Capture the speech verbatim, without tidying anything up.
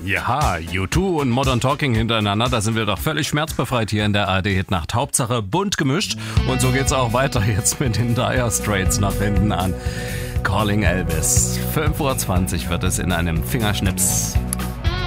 Ja, U zwei und Modern Talking hintereinander, da sind wir doch völlig schmerzbefreit hier in der A R D-Hitnacht. Hauptsache bunt gemischt und so geht's auch weiter jetzt mit den Dire Straits nach hinten an. Calling Elvis. fünf Uhr zwanzig wird es in einem Fingerschnips.